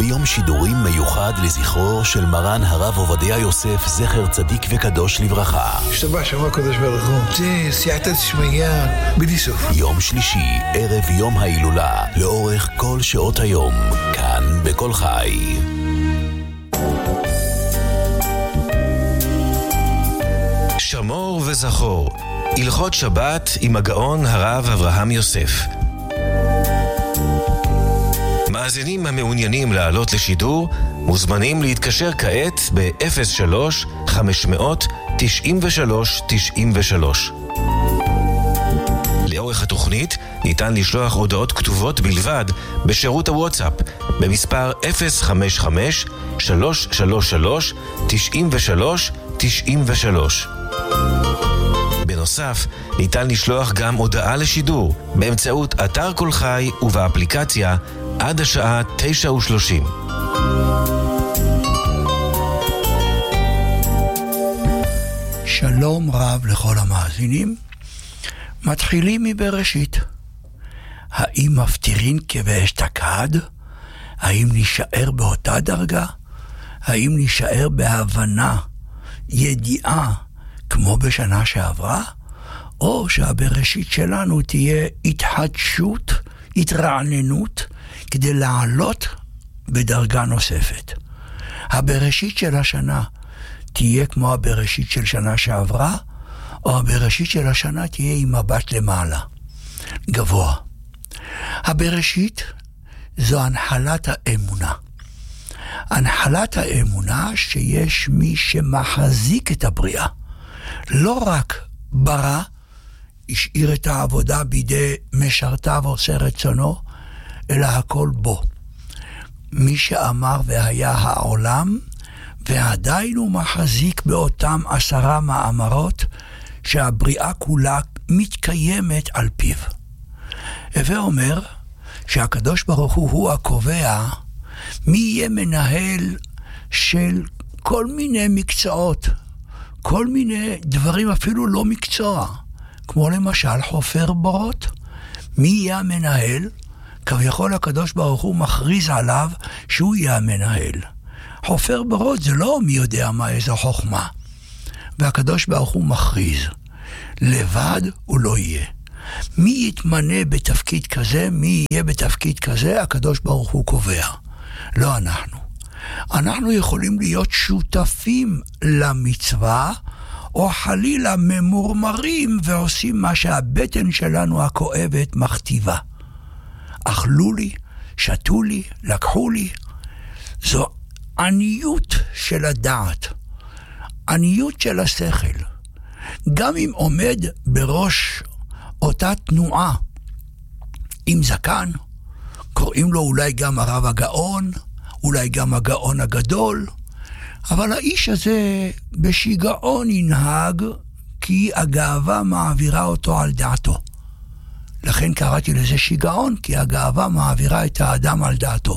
ביום שידורים מיוחד לזכרו של מרן הרב עובדיה יוסף זכר צדיק וקדוש לברכה. השתבח שמה קדוש ברוך הוא. זה סייעתא דשמיא בלי סוף. יום שלישי, ערב יום ההילולה, לאורך כל שעות היום, כאן בכל חי. שמור וזכור, הלכות שבת עם הגאון הרב אברהם יוסף. מאזינים המעוניינים לעלות לשידור מוזמנים להתקשר כעת ב-03-500-93-93. לאורך התוכנית ניתן לשלוח הודעות כתובות בלבד בשירות הוואטסאפ במספר 055-333-93-93. בנוסף, ניתן לשלוח גם הודעה לשידור באמצעות אתר כל חי ובאפליקציה עד השעה 9:30. שלום רב לכל המאזינים. מתחילים מבראשית. האם מפטירין כבאשתקד? האם נשאר באותה דרגה? האם נשאר בהבנה, ידיעה, כמו בשנה שעברה? או שהבראשית שלנו תהיה התחדשות, התרעננות, כדי לעלות בדרגה נוספת. הבראשית של השנה תהיה כמו הבראשית של שנה שעברה, או הבראשית של השנה תהיה עם מבט למעלה, גבוה. הבראשית זו הנחלת האמונה. הנחלת האמונה שיש מי שמחזיק את הבריאה. לא רק ברא, השאיר את העבודה בידי משרתיו עושה רצונו, אלא הכל בו. מי שאמר והיה העולם, ועדיין הוא מחזיק באותם 10 מאמרות, שהבריאה כולה מתקיימת על פיו. הווה אומר שהקדוש ברוך הוא הקובע מי יהיה מנהל של כל מיני מקצועות, כל מיני דברים אפילו לא מקצוע, כמו למשל חופר בורות. מי יהיה המנהל? כביכול הקדוש ברוך הוא מכריז עליו שהוא יהיה המנהל. חופר בורות זה לא מי יודע מה, איזו חוכמה. והקדוש ברוך הוא מכריז, לבד הוא לא יהיה. מי יתמנה בתפקיד כזה, מי יהיה בתפקיד כזה, הקדוש ברוך הוא קובע. לא אנחנו. אנחנו יכולים להיות שותפים למצווה, או חלילה ממורמרים ועושים מה שהבטן שלנו הכואבת מכתיבה. אכלו לי, שתו לי, לקחו לי. זו עניות של הדעת, עניות של השכל. גם אם עומד בראש אותה תנועה עם זקן, קוראים לו אולי גם הרב הגאון, אולי גם הגאון הגדול, אבל האיש הזה בשיגעון ינהג, כי הגאווה מעבירה אותו על דעתו. לכן קראתי לזה שיגעון, כי הגאווה מעבירה את האדם על דעתו.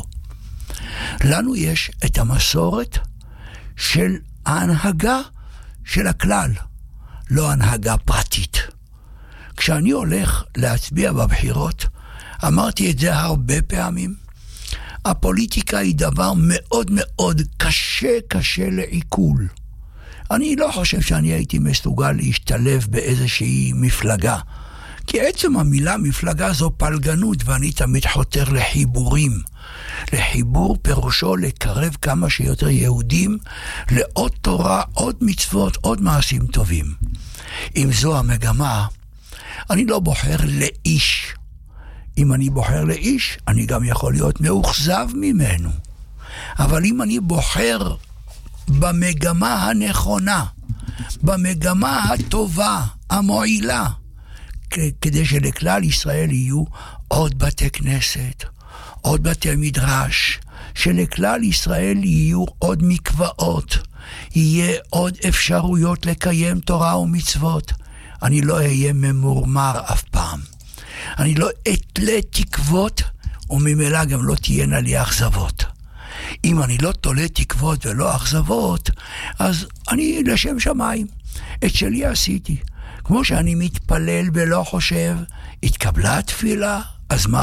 לנו יש את המסורת של ההנהגה של הכלל, לא הנהגה פרטית. כשאני הולך להצביע בבחירות, אמרתי את זה הרבה פעמים, הפוליטיקה היא דבר מאוד מאוד קשה לעיכול. אני לא חושב שאני הייתי מסוגל להשתלב באיזושהי מפלגה, כי עצם המילה מפלגה זו פלגנות, ואני תמיד חותר לחיבורים. לחיבור פירושו לקרב כמה שיותר יהודים לעוד תורה, עוד מצוות, עוד מעשים טובים. אם זו המגמה, אני לא בוחר לאיש. אם אני בוחר לאיש, אני גם יכול להיות מאוכזב ממנו. אבל אם אני בוחר במגמה הנכונה, במגמה הטובה, המועילה, כדי שלכלל ישראל יהיו עוד בתי כנסת, עוד בתי מדרש, שלכלל ישראל יהיו עוד מקוואות, יהיה עוד אפשרויות לקיים תורה ומצוות. אני לא אהיה ממורמר אף פעם. אני לא אתלה תקוות, וממילא גם לא תהיינה לי אכזבות. אם אני לא תולה תקוות ולא אכזבות, אז אני לשם שמיים. את שלי עשיתי. כמו שאני מתפלל ולא חושב, התקבלה התפילה, אז מה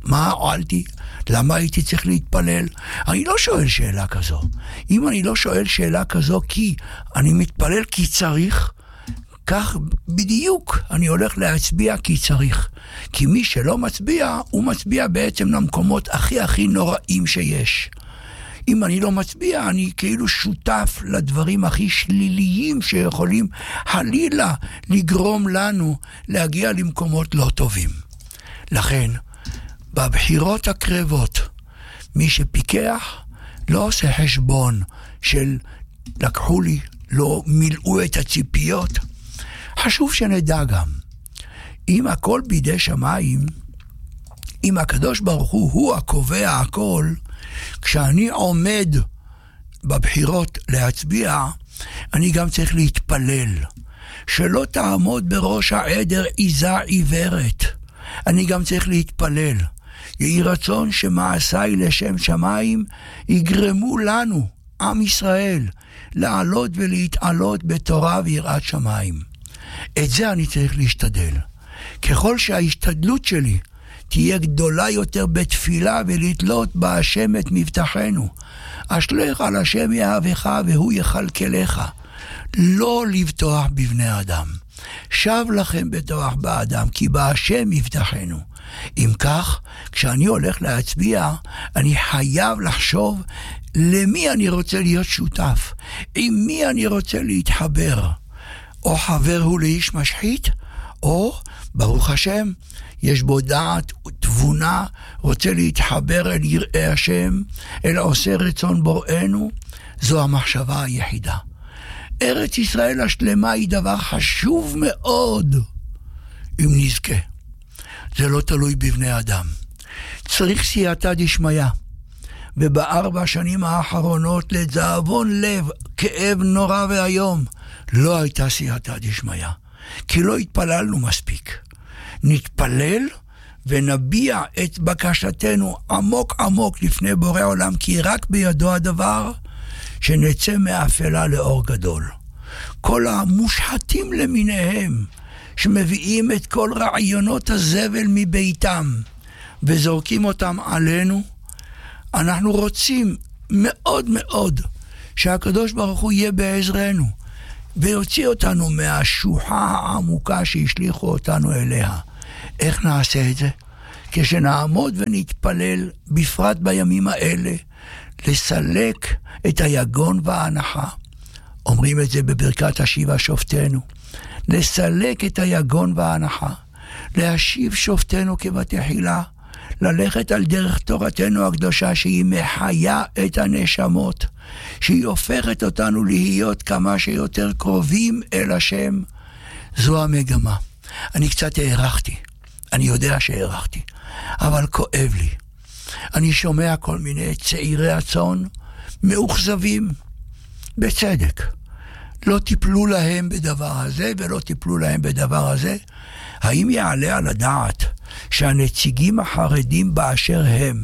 מה הועלתי? למה הייתי צריך להתפלל? אני לא שואל שאלה כזו. אם אני לא שואל שאלה כזו כי אני מתפלל כי צריך, כך בדיוק אני הולך להצביע כי צריך. כי מי שלא מצביע, הוא מצביע בעצם למקומות הכי נוראים שיש. אם אני לא מצביע, אני כאילו שותף לדברים הכי שליליים שיכולים חלילה לגרום לנו להגיע למקומות לא טובים. לכן, בבחירות הקרבות, מי שפיקח לא עושה חשבון של לקחו לי, לא מילאו את הציפיות. חשוב שנדע גם, אם הכל בידי שמיים, אם הקדוש ברוך הוא הקובע הכל, כשאני עומד בבחירות להצביע, אני גם צריך להתפלל. שלא תעמוד בראש העדר עיזה עיוורת. אני גם צריך להתפלל. יהי רצון שמעשיי לשם שמיים יגרמו לנו, עם ישראל, לעלות ולהתעלות בתורה ויראת שמיים. את זה אני צריך להשתדל. ככל שההשתדלות שלי תהיה גדולה יותר בתפילה ולתלות בהשם את מבטחנו. אשליך על השם יאהבך והוא יכלכלך. לא לבטוח בבני אדם. שב לכם בטוח באדם, כי בהשם מבטחנו. אם כך, כשאני הולך להצביע, אני חייב לחשוב למי אני רוצה להיות שותף, עם מי אני רוצה להתחבר. או חבר הוא לאיש משחית, או ברוך השם, יש בו דעת תבונה, רוצה להתחבר אל יראי השם, אל עושה רצון בוראנו. זו המחשבה היחידה. ארץ ישראל השלמה היא דבר חשוב מאוד, אם נזכה. זה לא תלוי בבני אדם. צריך סייעתא דשמיא. וב4 שנים האחרונות, לדאבון לב, כאב נורא והיום, לא הייתה סייעתא דשמיא. כי לא התפללנו מספיק. נתפלל ונביע את בקשתנו עמוק עמוק לפני בורא עולם, כי רק בידו הדבר שנצא מאפלה לאור גדול. כל המושחתים למיניהם שמביאים את כל רעיונות הזבל מביתם וזורקים אותם עלינו, אנחנו רוצים מאוד מאוד שהקדוש ברוך הוא יהיה בעזרנו ויוציא אותנו מהשוחה העמוקה שהשליחו אותנו אליה. איך נעשה את זה? כשנעמוד ונתפלל, בפרט בימים האלה, לסלק את היגון וההנחה. אומרים את זה בברכת השיבה שופטנו. לסלק את היגון וההנחה. להשיב שופטנו כבתחילה. ללכת על דרך תורתנו הקדושה שהיא מחיה את הנשמות. שהיא הופכת אותנו להיות כמה שיותר קרובים אל השם. זו המגמה. אני קצת הערכתי. אני יודע שהערכתי. אבל כואב לי. אני שומע כל מיני צעירי הצאן מאוכזבים, בצדק. לא טיפלו להם בדבר הזה ולא טיפלו להם בדבר הזה. האם יעלה על הדעת שהנציגים החרדים באשר הם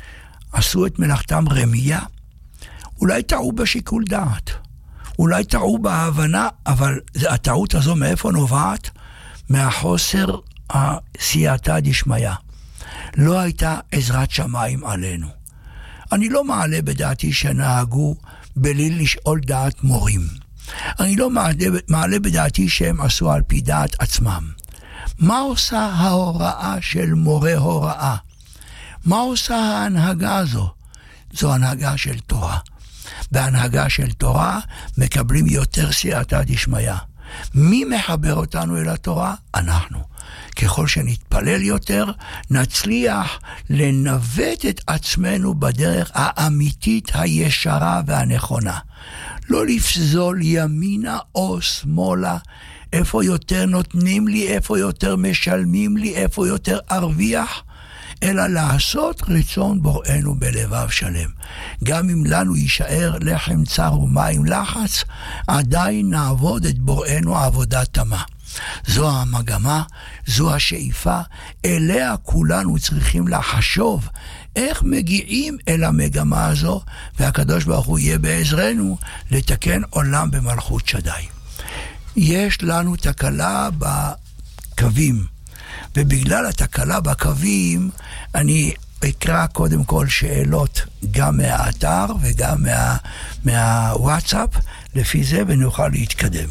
עשו את מלאכתם רמייה? אולי טעו בשיקול דעת, אולי טעו בהבנה, אבל הטעות הזו מאיפה נובעת? מהחוסר הסייעתא דשמיא. לא הייתה עזרת שמיים עלינו. אני לא מעלה בדעתי שנהגו בלי לשאול דעת מורים. אני לא מעלה בדעתי שהם עשו על פי דעת עצמם. מה עושה ההוראה של מורה הוראה? מה עושה ההנהגה הזו? זו הנהגה של תורה. בהנהגה של תורה מקבלים יותר סייעתא דשמיא. מי מחבר אותנו אל התורה? אנחנו. ככל שנתפלל יותר, נצליח לנווט את עצמנו בדרך האמיתית, הישרה והנכונה. לא לפזול ימינה או שמאלה, איפה יותר נותנים לי, איפה יותר משלמים לי, איפה יותר ארוויח, אלא לעשות רצון בוראנו בלבב שלם. גם אם לנו יישאר לחם צר ומים לחץ, עדיין נעבוד את בוראנו עבודה תמה. זו המגמה, זו השאיפה, אליה כולנו צריכים לחשוב איך מגיעים אל המגמה הזו, והקדוש ברוך הוא יהיה בעזרנו לתקן עולם במלכות שדי. יש לנו תקלה בקווים, ובגלל התקלה בקווים, אני אקרא קודם כל שאלות גם מהאתר וגם מהוואטסאפ, לפי זה ונוכל להתקדם.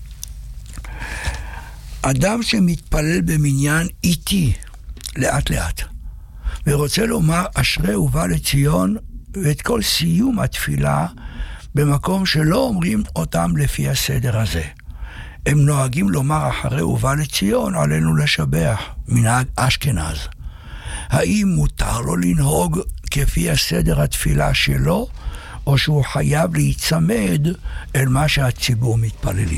אדם שמתפלל במניין איתי, לאט לאט, ורוצה לומר אשרי ובא לציון, ואת כל סיום התפילה, במקום שלא אומרים אותם לפי הסדר הזה. הם נוהגים לומר אחרי ובא לציון, עלינו לשבח, מנהג אשכנז. האם מותר לו לנהוג כפי הסדר התפילה שלו, או שהוא חייב להיצמד אל מה שהציבור מתפללים?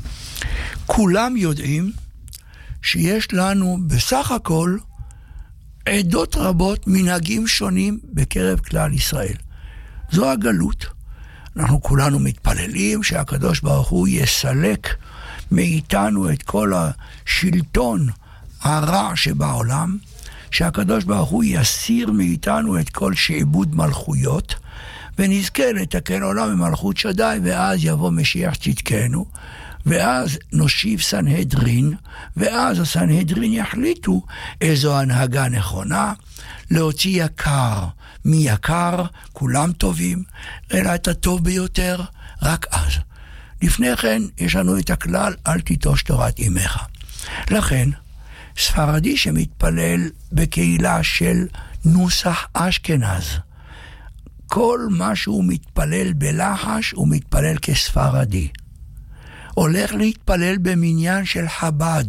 כולם יודעים שיש לנו בסך הכל עדות רבות, מנהגים שונים בקרב כלל ישראל. זו הגלות. אנחנו כולנו מתפללים שהקדוש ברוך הוא יסלק מאיתנו את כל השלטון הרע שבעולם, שהקדוש ברוך הוא יסיר מאיתנו את כל שעבוד מלכויות, ונזכה לתקן עולם במלכות שדי, ואז יבוא משיח צדקנו, ואז נושיב סנהדרין, ואז הסנהדרין יחליטו איזו הנהגה נכונה, להוציא יקר מיקר, כולם טובים, אלא את הטוב ביותר, רק אז. לפני כן יש לנו את הכלל, אל תיטוש תורת אמך. לכן, ספרדי שמתפלל בקהילה של נוסח אשכנז, כל מה שהוא מתפלל בלחש, הוא מתפלל כספרדי. הולך להתפלל במניין של חב"ד.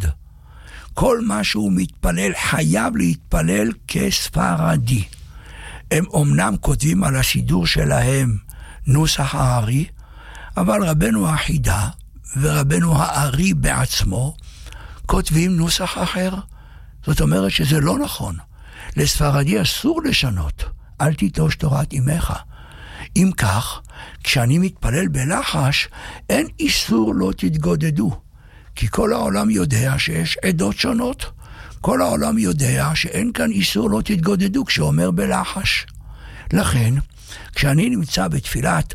כל מה שהוא מתפלל חייב להתפלל כספרדי. הם אומנם כותבים על הסידור שלהם נוסח הארי, אבל רבנו החידה ורבנו הארי בעצמו כותבים נוסח אחר. זאת אומרת שזה לא נכון. לספרדי אסור לשנות. אל תיטוש תורת אמך. אם כך, כשאני מתפלל בלחש, אין איסור לא תתגודדו. כי כל העולם יודע שיש עדות שונות. כל העולם יודע שאין כאן איסור לא תתגודדו כשאומר בלחש. לכן, כשאני נמצא בתפילת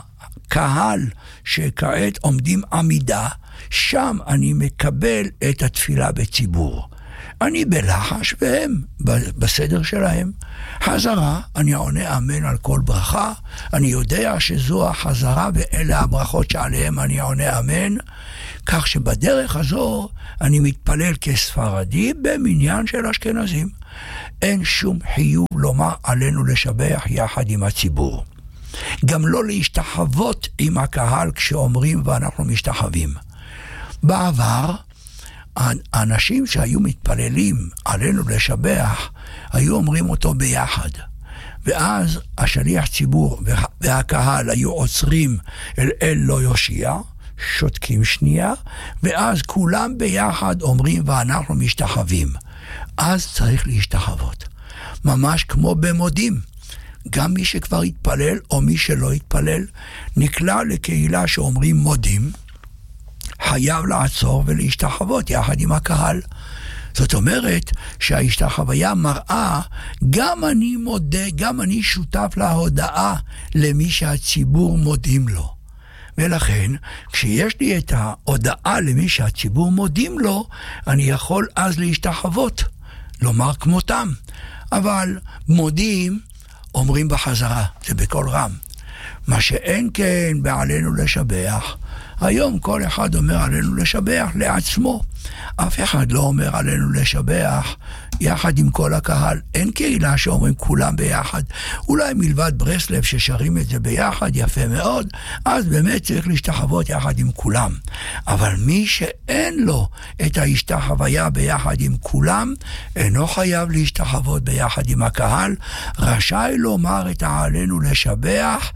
הקהל שכעת עומדים עמידה, שם אני מקבל את התפילה בציבור. אני בלחש והם בסדר שלהם. חזרה, אני עונה אמן על כל ברכה, אני יודע שזו החזרה ואלה הברכות שעליהם אני עונה אמן, כך שבדרך הזו אני מתפלל כספרדי במניין של אשכנזים. אין שום חיוב לומר עלינו לשבח יחד עם הציבור. גם לא להשתחוות עם הקהל כשאומרים ואנחנו משתחווים. בעבר, האנשים שהיו מתפללים עלינו לשבח, היו אומרים אותו ביחד. ואז השליח ציבור והקהל היו עוצרים אל לא יושיע, שותקים שנייה, ואז כולם ביחד אומרים ואנחנו משתחווים. אז צריך להשתחוות. ממש כמו במודים. גם מי שכבר התפלל או מי שלא התפלל, נקלע לקהילה שאומרים מודים, חייב לעצור ולהשתחוות יחד עם הקהל. זאת אומרת שההשתחוויה מראה, גם אני מודה, גם אני שותף להודעה למי שהציבור מודים לו. ולכן, כשיש לי את ההודעה למי שהציבור מודים לו, אני יכול אז להשתחוות, לומר כמותם. אבל מודים, אומרים בחזרה, זה בכל רם. מה שאין כן בעלינו לשבח, היום כל אחד אומר עלינו לשבח לעצמו. אף אחד לא אומר עלינו לשבח יחד עם כל הקהל. אין קהילה שאומרים כולם ביחד. אולי מלבד ברסלב ששרים את זה ביחד, יפה מאוד, אז באמת צריך להשתחוות יחד עם כולם. אבל מי שאין לו את ההשתחוויה ביחד עם כולם, אינו חייב להשתחוות ביחד עם הקהל, רשאי לומר את העלינו לשבח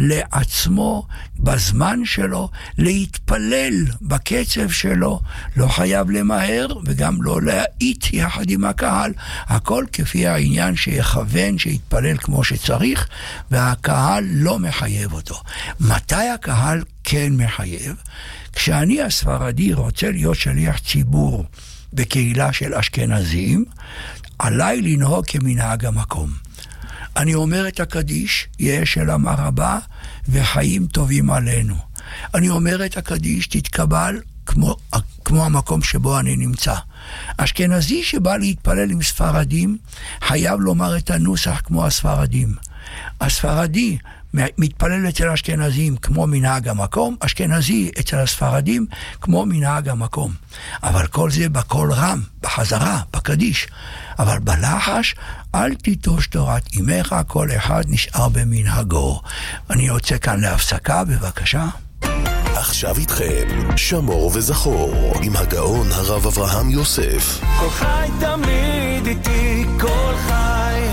לעצמו, בזמן שלו, להתפלל בקצב שלו, לא חייב למהר וגם לא להעיט יחד עם הקהל, הכל כפי העניין שיכוון, שיתפלל כמו שצריך, והקהל לא מחייב אותו. מתי הקהל כן מחייב? כשאני הספרדי רוצה להיות שליח ציבור בקהילה של אשכנזים, עליי לנהוג כמנהג המקום. אני אומר את הקדיש, יש אל אמר הבא, וחיים טובים עלינו. אני אומר את הקדיש, תתקבל כמו המקום שבו אני נמצא. אשכנזי שבא להתפלל עם ספרדים, חייב לומר את הנוסח כמו הספרדים. הספרדי מתפלל אצל אשכנזים כמו מנהג המקום, אשכנזי אצל הספרדים כמו מנהג המקום. אבל כל זה בקול רם, בחזרה, בקדיש. אבל בלחש, אל תיטוש תורת אמך, כל אחד נשאר במנהגו. אני יוצא כאן להפסקה, בבקשה. עכשיו איתכם, שמור וזכור, עם הגאון הרב אברהם יוסף. כל חי תמיד איתי, כל חי.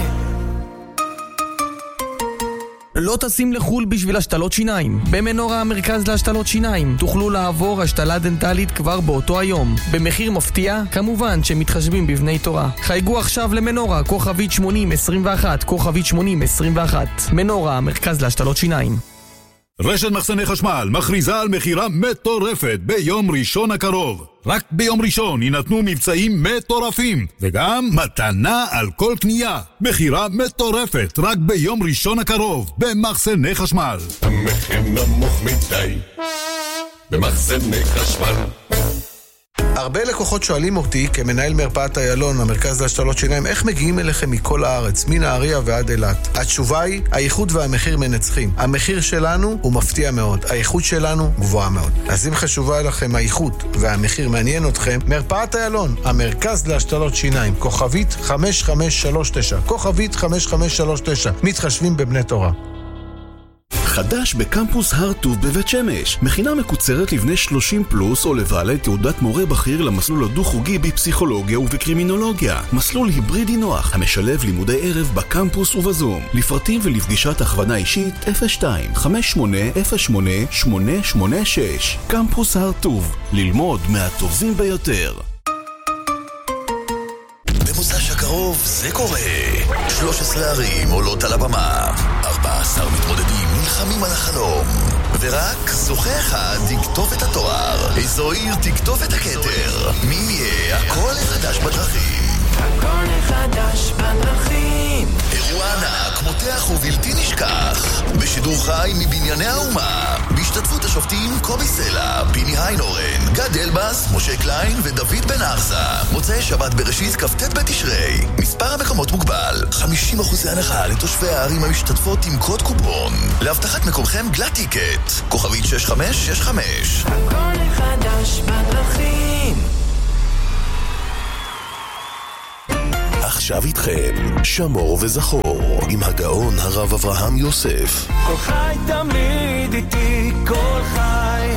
לא טסים לחול בשביל השתלות שיניים. במנורה המרכז להשתלות שיניים תוכלו לעבור השתלה דנטלית כבר באותו היום. במחיר מפתיע, כמובן שמתחשבים בבני תורה. חייגו עכשיו למנורה, כוכבית 8021, כוכבית 8021. מנורה המרכז להשתלות שיניים. רשת מחסני חשמל מכריזה על מחירה מטורפת ביום ראשון הקרוב. רק ביום ראשון יינתנו מבצעים מטורפים, וגם מתנה על כל קנייה. מחירה מטורפת רק ביום ראשון הקרוב במחסני חשמל. המחיר נמוך מדי במחסני חשמל. הרבה לקוחות שואלים אותי, כמנהל מרפאת איילון, המרכז להשתלות שיניים, איך מגיעים אליכם מכל הארץ, מנהריה ועד אילת? התשובה היא, האיכות והמחיר מנצחים. המחיר שלנו הוא מפתיע מאוד, האיכות שלנו גבוהה מאוד. אז אם חשובה לכם האיכות והמחיר מעניין אתכם, מרפאת איילון, המרכז להשתלות שיניים, כוכבית 5539, כוכבית 5539, מתחשבים בבני תורה. חדש בקמפוס הר טוב בבית שמש, מכינה מקוצרת לבני 30 פלוס או לבעלי תעודת מורה בכיר למסלול הדו-חוגי בפסיכולוגיה ובקרימינולוגיה. מסלול היברידי נוח המשלב לימודי ערב בקמפוס ובזום. לפרטים ולפגישת הכוונה אישית 02-5808-886. קמפוס הר טוב, ללמוד מהטובים ביותר. במוצ"ש הקרוב זה קורה. 13 ערים עולות על הבמה, 14 מתמודדים נלחמים על החלום, ורק זוכה אחד תכתוב את התואר. איזו עיר תכתוב את הכתר? מי יהיה הקול החדש בדרכים? הקול החדש בדרכים. אירוע ענק, מותח ובלתי נשכח, בשידור חי מבנייני האומה, בהשתתפות השופטים קובי סלע, פיני היינורן, גד אלבס, משה קליין ודוד בן ארסה. מוצאי שבת בראשית כ"ט בתשרי. מספר המקומות מוגבל, 50% הנחה לתושבי הערים המשתתפות עם קוד קופון. להבטחת מקומכם גלאט טיקט, כוכבית 6565. הקול החדש בדרכים. עכשיו איתכם, שמור וזכור, עם הגאון הרב אברהם יוסף. כל חי תמיד איתי, כל חי.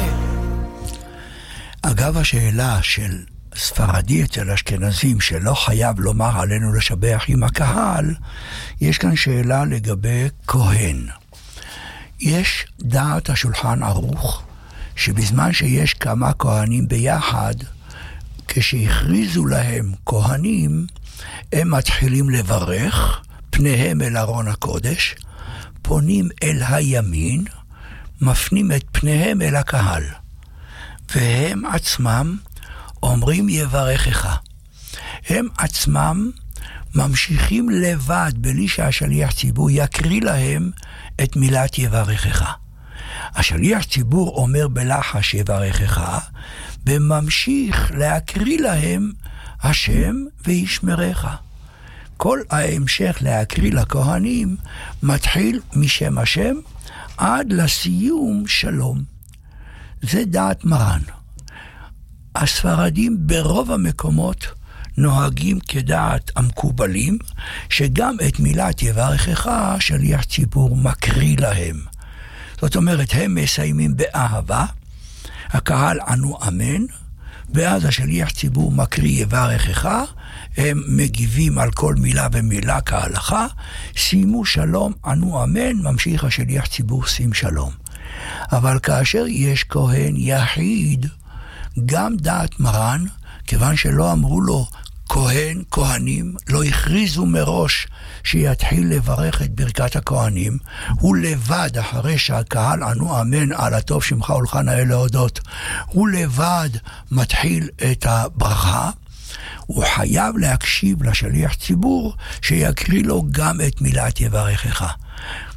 אגב, השאלה של ספרדי אצל אשכנזים שלא חייב לומר עלינו לשבח עם הקהל, יש כאן שאלה לגבי כהן. יש דעת השולחן ערוך שבזמן שיש כמה כהנים ביחד, כשהכריזו להם כהנים, הם מתחילים לברך, פניהם אל ארון הקודש, פונים אל הימין, מפנים את פניהם אל הקהל, והם עצמם אומרים יברכך. הם עצמם ממשיכים לבד בלי שהשליח ציבור יקריא להם את מילת יברכך. השליח ציבור אומר בלחש יברכך, וממשיך להקריא להם השם וישמרך. כל ההמשך להקריא לכהנים מתחיל משם השם עד לסיום שלום. זה דעת מרן. הספרדים ברוב המקומות נוהגים כדעת המקובלים, שגם את מילת יברכך שליח ציבור מקריא להם. זאת אומרת, הם מסיימים באהבה, הקהל ענו אמן, ואז השליח ציבור מקריא יברכך, הם מגיבים על כל מילה ומילה כהלכה, שימו שלום, ענו אמן, ממשיך השליח ציבור שים שלום. אבל כאשר יש כהן יחיד, גם דעת מרן, כיוון שלא אמרו לו כהן, כהנים, לא הכריזו מראש שיתחיל לברך את ברכת הכהנים, הוא לבד, אחרי שהקהל ענו אמן על הטוב שמך ולך נאה להודות, הוא לבד מתחיל את הברכה, הוא חייב להקשיב לשליח ציבור שיקריא לו גם את מילת יברכך.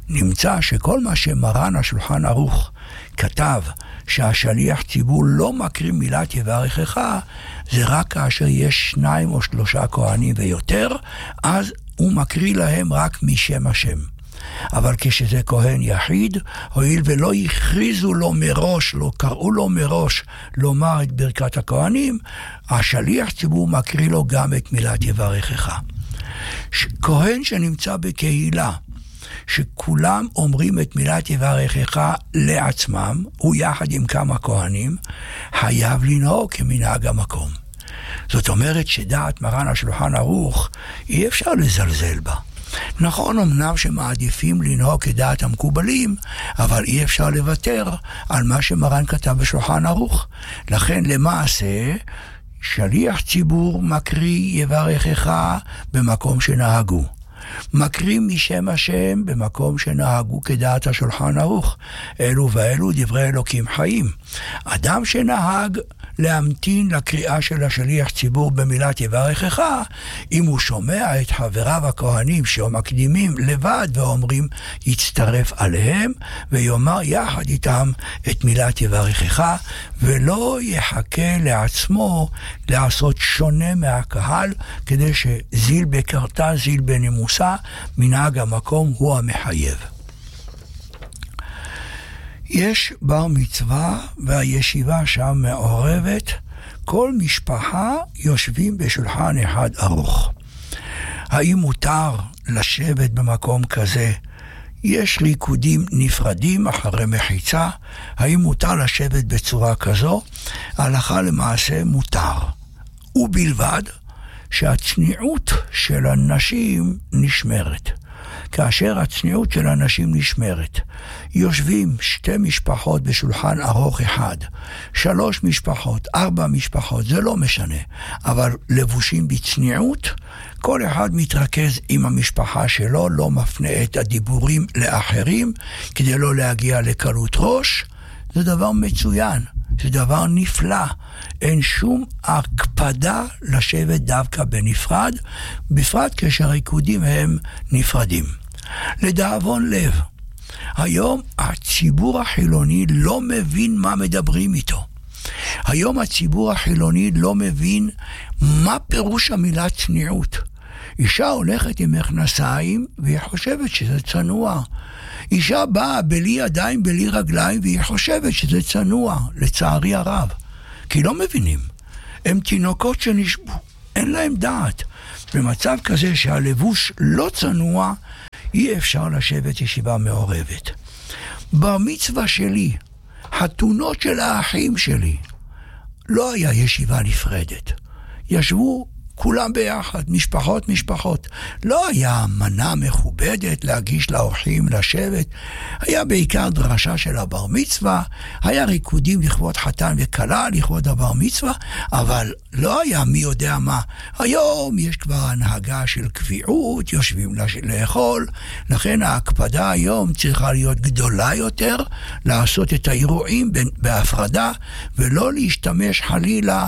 נמצא שכל מה שמרן השולחן ערוך כתב שהשליח ציבור לא מקריא מילת יברכך, זה רק כאשר יש 2 או 3 כהנים ויותר, אז הוא מקריא להם רק משם השם. אבל כשזה כהן יחיד, הואיל ולא הכריזו לו מראש, לא קראו לו מראש לומר את ברכת הכהנים, השליח ציבור מקריא לו גם את מילת יברכך. כהן שנמצא בקהילה, שכולם אומרים את מילת יברכך לעצמם, הוא יחד עם כמה כהנים, חייב לנהוג כמנהג המקום. זאת אומרת שדעת מרן השולחן ערוך, אי אפשר לזלזל בה. נכון, אמנם שמעדיפים לנהוג כדעת המקובלים, אבל אי אפשר לוותר על מה שמרן כתב בשולחן ערוך. לכן למעשה, שליח ציבור מקריא יברכך במקום שנהגו. מקריא משם השם במקום שנהגו כדעת השולחן ערוך. אלו ואלו דברי אלוקים חיים. אדם שנהג להמתין לקריאה של השליח ציבור במילת יברכך, אם הוא שומע את חבריו הכהנים שמקדימים לבד ואומרים יצטרף עליהם ויאמר יחד איתם את מילת יברכך, ולא יחכה לעצמו לעשות שונה מהקהל, כדי שזיל בקרתה זיל בנימוסה, מנהג המקום הוא המחייב. יש בר מצווה והישיבה שם מעורבת, כל משפחה יושבים בשולחן אחד ארוך. האם מותר לשבת במקום כזה? יש ריקודים נפרדים אחרי מחיצה. האם מותר לשבת בצורה כזו? הלכה למעשה מותר. ובלבד שהצניעות של הנשים נשמרת. כאשר הצניעות של הנשים נשמרת, יושבים 2 משפחות בשולחן ארוך אחד, 3 משפחות, 4 משפחות, זה לא משנה, אבל לבושים בצניעות, כל אחד מתרכז עם המשפחה שלו, לא מפנה את הדיבורים לאחרים, כדי לא להגיע לקלות ראש. זה דבר מצוין, זה דבר נפלא. אין שום הקפדה לשבת דווקא בנפרד, בפרט כשהריקודים הם נפרדים. לדאבון לב, היום הציבור החילוני לא מבין מה מדברים איתו. היום הציבור החילוני לא מבין מה פירוש המילה צניעות. אישה הולכת עם מכנסיים והיא חושבת שזה צנוע. אישה באה בלי ידיים, בלי רגליים, והיא חושבת שזה צנוע, לצערי הרב. כי לא מבינים. הם תינוקות שנשבו, אין להם דעת. במצב כזה שהלבוש לא צנוע, אי אפשר לשבת ישיבה מעורבת. בר מצווה שלי, חתונות של האחים שלי, לא היה ישיבה נפרדת. ישבו כולם ביחד, משפחות. לא היה מנה מכובדת להגיש לאורחים לשבת. היה בעיקר דרשה של הבר מצווה, היה ריקודים לכבוד חתן וכלה, לכבוד הבר מצווה, אבל לא היה מי יודע מה. היום יש כבר הנהגה של קביעות, יושבים לאכול, לכן ההקפדה היום צריכה להיות גדולה יותר, לעשות את האירועים בהפרדה, ולא להשתמש חלילה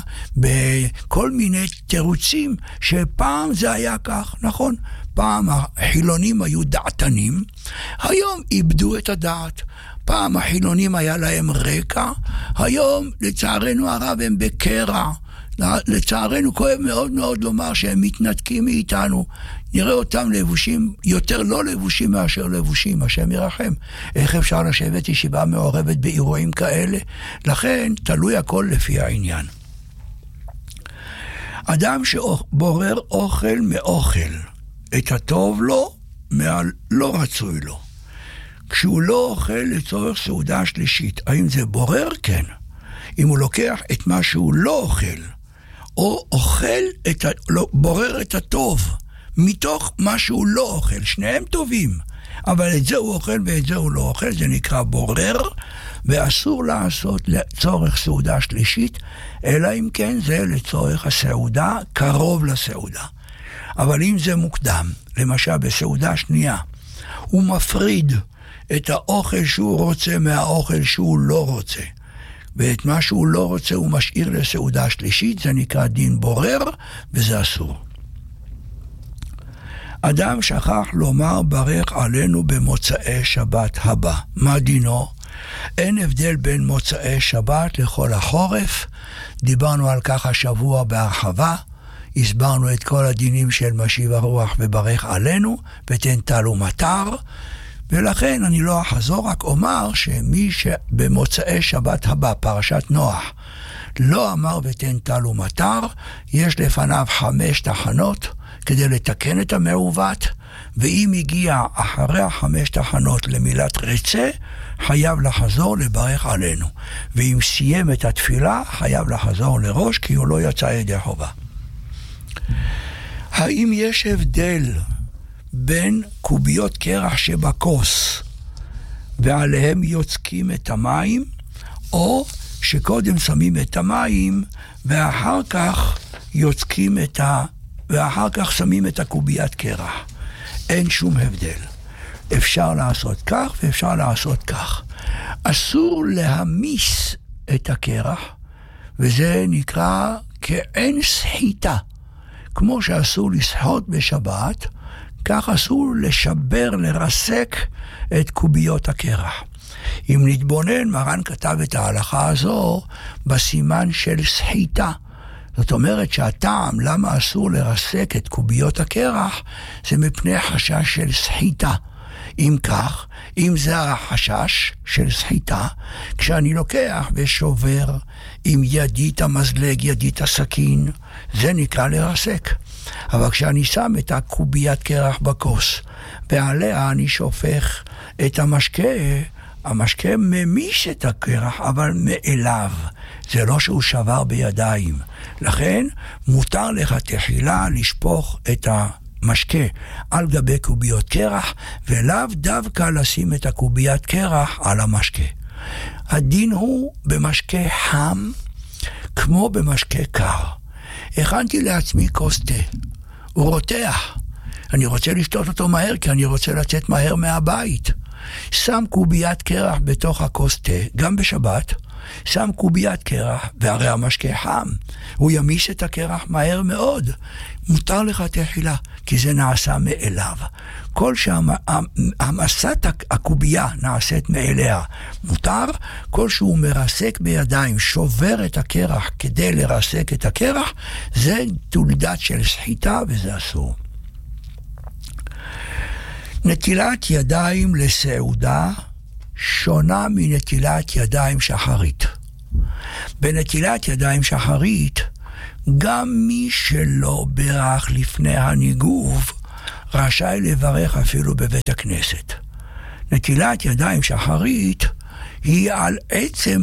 בכל מיני תירוצים, שפעם זה היה כך, נכון? פעם החילונים היו דעתנים, היום איבדו את הדעת. פעם החילונים היה להם רקע, היום לצערנו הרב הם בקרע. לצערנו כואב מאוד מאוד לומר שהם מתנתקים מאיתנו. נראה אותם לבושים, יותר לא לבושים מאשר לבושים, השם ירחם. איך אפשר לשבת ישיבה מעורבת באירועים כאלה? לכן תלוי הכל לפי העניין. אדם שבורר אוכל מאוכל, את הטוב לו מהלא רצוי לו. כשהוא לא אוכל לצורך סעודה שלישית, האם זה בורר? כן. אם הוא לוקח את מה שהוא לא אוכל, או אוכל בורר את הטוב, מתוך מה שהוא לא אוכל, שניהם טובים, אבל את זה הוא אוכל ואת זה הוא לא אוכל, זה נקרא בורר, ואסור לעשות לצורך סעודה שלישית, אלא אם כן זה לצורך הסעודה, קרוב לסעודה. אבל אם זה מוקדם, למשל בסעודה שנייה, הוא מפריד את האוכל שהוא רוצה מהאוכל שהוא לא רוצה, ואת מה שהוא לא רוצה הוא משאיר לסעודה שלישית, זה נקרא דין בורר, וזה אסור. אדם שכח לומר ברך עלינו במוצאי שבת הבא. מה דינו? אין הבדל בין מוצאי שבת לכל החורף. דיברנו על כך השבוע בהרחבה. הסברנו את כל הדינים של משיב הרוח וברך עלינו, ותן טל ומטר. ולכן אני לא אחזור, רק אומר שמי שבמוצאי שבת הבא, פרשת נוח, לא אמר ותן טל ומטר, יש לפניו 5 תחנות כדי לתקן את המעוות, ואם הגיע אחרי 5 תחנות למילת רצה, חייב לחזור לברך עלינו. ואם סיים את התפילה, חייב לחזור לראש, כי הוא לא יצא ידי חובה. האם יש הבדל בין קוביות קרח שבכוס ועליהם יוצקים את המים, או שקודם שמים את המים ואחר כך שמים את הקוביית קרח? אין שום הבדל. אפשר לעשות כך ואפשר לעשות כך. אסור להמיס את הקרח, וזה נקרא כאין סחיטה. כמו שאסור לסחוט בשבת, כך אסור לשבר, לרסק את קוביות הקרח. אם נתבונן, מרן כתב את ההלכה הזו בסימן של סחיטה. זאת אומרת שהטעם למה אסור לרסק את קוביות הקרח, זה מפני חשש של סחיטה. אם כך, אם זה החשש של סחיטה, כשאני לוקח ושובר עם ידי את המזלג, ידי את הסכין, זה נקרא לרסק. אבל כשאני שם את הקוביית קרח בכוס, ועליה אני שופך את המשקה, המשקה ממיש את הקרח, אבל מאליו. זה לא שהוא שבר בידיים. לכן מותר לך תחילה לשפוך את המשקה על גבי קוביות קרח, ולאו דווקא לשים את הקוביית קרח על המשקה. הדין הוא במשקה חם כמו במשקה קר. הכנתי לעצמי כוס תה, הוא רותח. אני רוצה לשתות אותו מהר, כי אני רוצה לצאת מהר מהבית. שם קוביית קרח בתוך הכוס תה, גם בשבת, שם קוביית קרח, והרי המשקה חם, הוא ימיש את הקרח מהר מאוד. מותר לך תחילה, כי זה נעשה מאליו. כל שהמסת הקובייה נעשית מאליה מותר, כל שהוא מרסק בידיים, שובר את הקרח כדי לרסק את הקרח, זה תולדת של סחיטה וזה אסור. נטילת ידיים לסעודה שונה מנטילת ידיים שחרית. בנטילת ידיים שחרית, גם מי שלא ברך לפני הניגוב, רשאי לברך אפילו בבית הכנסת. נטילת ידיים שחרית היא על עצם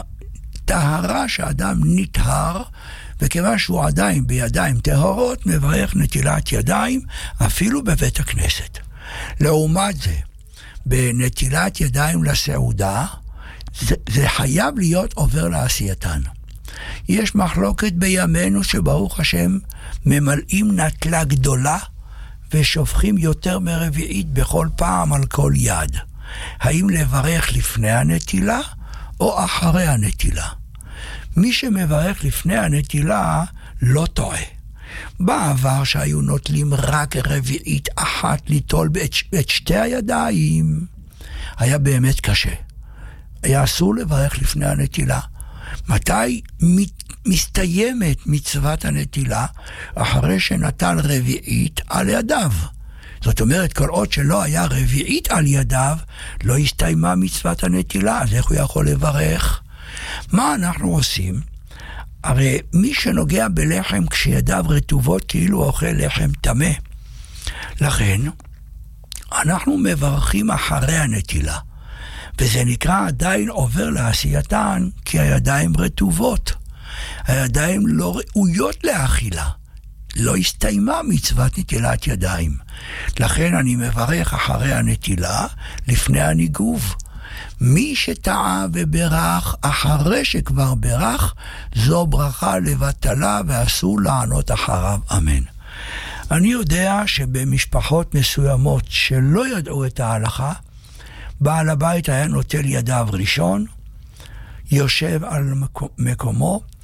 הטהרה שאדם נטהר, וכיוון שהוא עדיין בידיים טהרות, מברך נטילת ידיים אפילו בבית הכנסת. לעומת זה, בנטילת ידיים לסעודה, זה חייב להיות עובר לעשייתן. יש מחלוקת בימינו שברוך השם ממלאים נטלה גדולה ושופכים יותר מרביעית בכל פעם על כל יד. האם לברך לפני הנטילה או אחרי הנטילה? מי שמברך לפני הנטילה לא טועה. בעבר שהיו נוטלים רק רביעית אחת ליטול את שתי הידיים, היה באמת קשה. היה אסור לברך לפני הנטילה. מתי מסתיימת מצוות הנטילה? אחרי שנטל רביעית על ידיו. זאת אומרת, כל עוד שלא היה רביעית על ידיו, לא הסתיימה מצוות הנטילה, אז איך הוא יכול לברך? מה אנחנו עושים? הרי מי שנוגע בלחם כשידיו רטובות כאילו אוכל לחם טמא. לכן, אנחנו מברכים אחרי הנטילה. וזה נקרא עדיין עובר לעשייתן, כי הידיים רטובות. הידיים לא ראויות לאכילה. לא הסתיימה מצוות נטילת ידיים. לכן אני מברך אחרי הנטילה, לפני הניגוב. מי שטעה וברך אחרי שכבר ברך, זו ברכה לבטלה ואסור לענות אחריו. אמן. אני יודע שבמשפחות מסוימות שלא ידעו את ההלכה, בעל הבית היה נוטל ידיו ראשון, יושב על מקומו,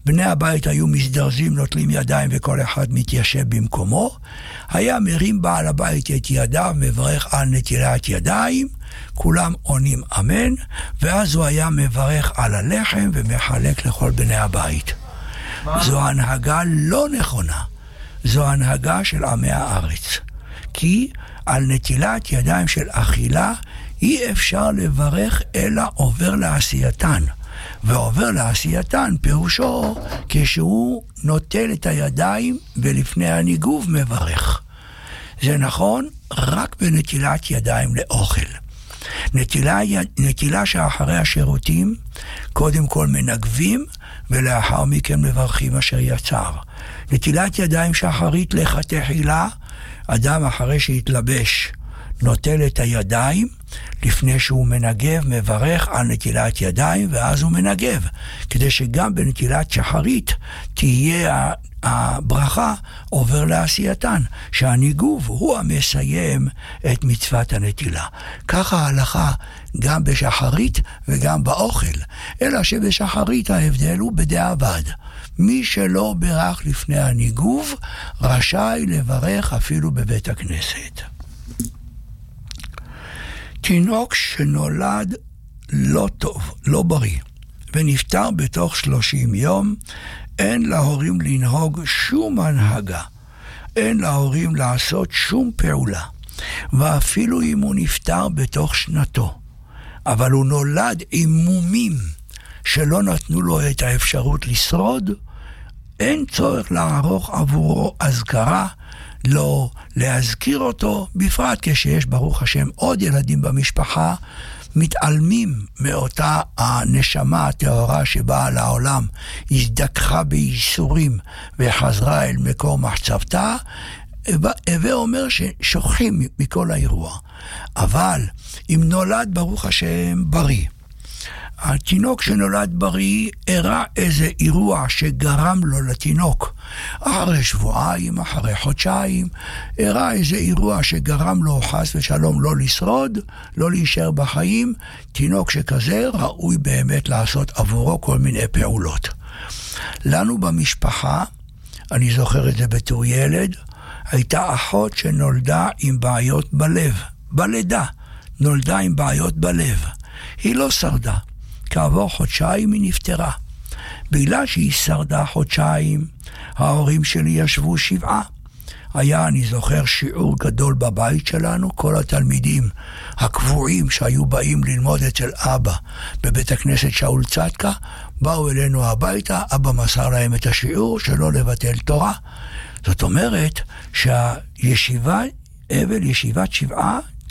בני הבית היו מזדרזים, נוטלים ידיים וכל אחד מתיישב במקומו. היה מרים בעל הבית את ידיו, מברך על נטילת ידיים, כולם עונים אמן, ואז הוא היה מברך על הלחם ומחלק לכל בני הבית. זו הנהגה לא נכונה, זו הנהגה של עמי הארץ. כי על נטילת ידיים של אכילה אי אפשר לברך אלא עובר לעשייתן. ועובר לעשייתן פירושו כשהוא נוטל את הידיים ולפני הניגוב מברך. זה נכון רק בנטילת ידיים לאוכל. נטילה שאחרי השירותים קודם כל מנגבים ולאחר מכן מברכים אשר יצר. נטילת ידיים שחרית לכתחילה, אדם אחרי שהתלבש נוטל את הידיים, לפני שהוא מנגב מברך על נטילת ידיים ואז הוא מנגב, כדי שגם בנטילת שחרית תהיה הברכה עובר לעשייתן, שהניגוב הוא המסיים את מצוות הנטילה. ככה ההלכה גם בשחרית וגם באוכל, אלא שבשחרית ההבדל הוא בדיעבד. מי שלא ברך לפני הניגוב רשאי לברך אפילו בבית הכנסת. תינוק שנולד לא טוב, לא בריא, ונפטר בתוך 30 יום, אין להורים לנהוג שום הנהגה, אין להורים לעשות שום פעולה, ואפילו אם הוא נפטר בתוך שנתו, אבל הוא נולד עם מומים שלא נתנו לו את האפשרות לשרוד, אין צורך לערוך עבורו אזכרה, לא להזכיר אותו, בפרט כשיש ברוך השם עוד ילדים במשפחה, מתעלמים מאותה הנשמה הטהורה שבאה לעולם, הזדככה בייסורים וחזרה אל מקור מחצבתה, ואומר ששוכחים מכל האירוע. אבל אם נולד ברוך השם בריא, התינוק שנולד בריא הראה איזה אירוע שגרם לו לתינוק אחרי שבועיים, אחרי חודשיים, הראה איזה אירוע שגרם לו חס ושלום לא לשרוד, לא להישאר בחיים, תינוק שכזה ראוי באמת לעשות עבורו כל מיני פעולות. לנו במשפחה, אני זוכר את זה בתור ילד, הייתה אחות שנולדה עם בעיות בלב, בלידה, נולדה עם בעיות בלב. היא לא שרדה. כעבור חודשיים היא נפטרה. בגלל שהיא שרדה חודשיים, ההורים שלי ישבו 7. היה, אני זוכר, שיעור גדול בבית שלנו, כל התלמידים הקבועים שהיו באים ללמוד אצל אבא בבית הכנסת שאול צדקה, באו אלינו הביתה, אבא מסר להם את השיעור שלא לבטל תורה. זאת אומרת שהישיבה, אבל ישיבת 7,